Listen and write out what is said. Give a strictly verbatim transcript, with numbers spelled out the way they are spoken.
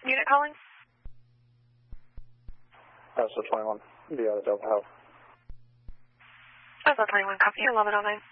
Unit calling? Alpha twenty-one, be out of Delta Health. Alpha twenty-one, copy. eleven oh nine.